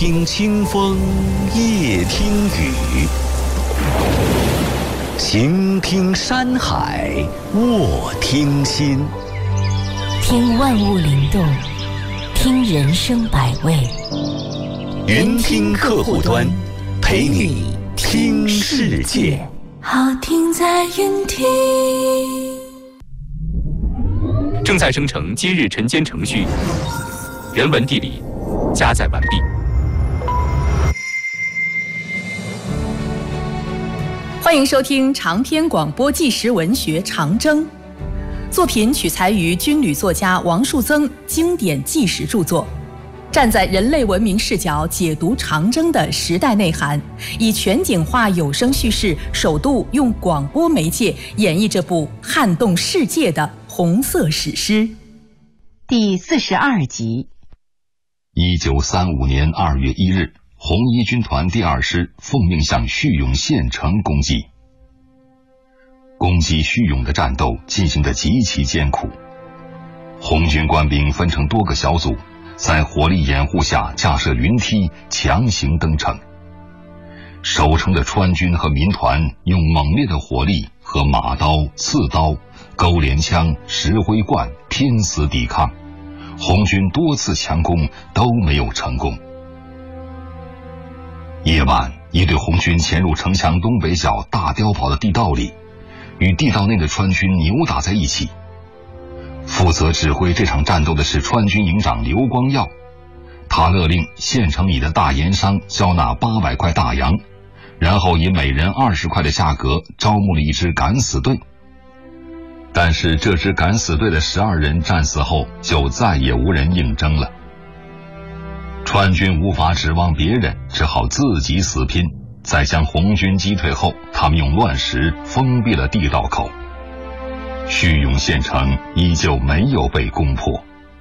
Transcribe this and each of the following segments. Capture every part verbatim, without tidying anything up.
听清风，夜听雨，行听山海，卧听心。 听万物灵动，听人生百味。 云听客户端，陪你听世界。 好听在云听。 正在生成今日晨间程序，人文地理加载完毕。 欢迎收听长篇广播纪实文学《长征》，作品取材于军旅作家王树增经典纪实著作，站在人类文明视角解读长征的时代内涵，以全景化有声叙事，首度用广播媒介演绎这部撼动世界的红色史诗。 第四十二集。 一九三五年二月一日，红一军团第二师奉命向叙永县城攻击。攻击叙永的战斗进行得极其艰苦，红军官兵分成多个小组，在火力掩护下架设云梯，强行登城。守城的川军和民团用猛烈的火力和马刀、刺刀、钩镰枪、石灰罐拼死抵抗，红军多次强攻都没有成功。夜晚，一队红军潜入城墙东北角大碉堡的地道里，与地道内的川军扭打在一起。负责指挥这场战斗的是川军营长刘光耀，他勒令县城里的大盐商交纳八百块大洋，然后以每人二十块的价格招募了一支敢死队。但是这支敢死队的十二人战死后，就再也无人应征了。川军无法指望别人，只好自己死拼。在将红军击退后，他们用乱石封闭了地道口。叙永县城依旧没有被攻破。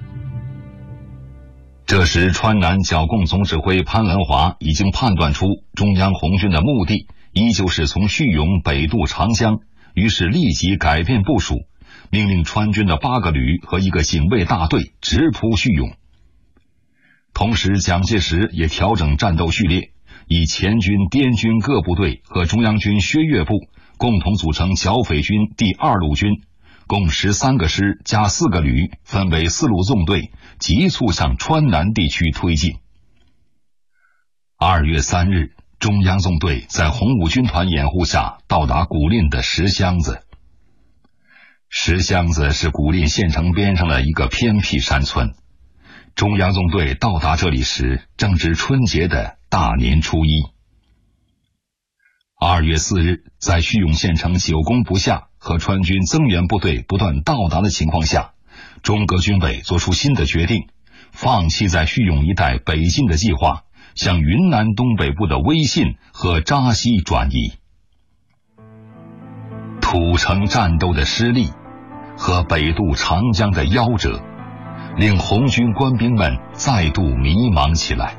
这时川南剿共总指挥潘文华已经判断出中央红军的目的依旧是从叙永北渡长江，于是立即改变部署，命令川军的八个旅和一个警卫大队直扑叙永。同时蒋介石也调整战斗序列，以前军、滇军各部队和中央军薛岳部共同组成剿匪军第二路军，共十三个师加四个旅，分为四路纵队，急速向川南地区推进。二月三日，中央纵队在红五军团掩护下到达古蔺的石箱子。石箱子是古蔺县城边上的一个偏僻山村。中央纵队到达这里时，正值春节的大年初一。二月四日，在叙永县城久攻不下和川军增援部队不断到达的情况下，中革军委做出新的决定，放弃在叙永一带北进的计划，向云南东北部的威信和扎西转移。土城战斗的失利和北渡长江的夭折，令红军官兵们再度迷茫起来。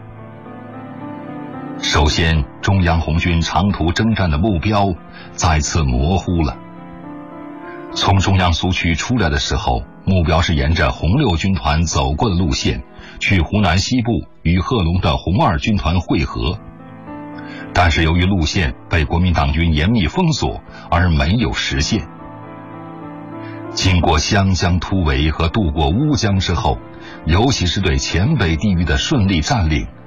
首先，中央红军长途征战的目标再次模糊了。从中央苏区出来的时候，目标是沿着红六军团走过的路线，去湖南西部与贺龙的红二军团会合。但是由于路线被国民党军严密封锁，而没有实现。经过湘江突围和渡过乌江之后，尤其是对黔北地域的顺利占领，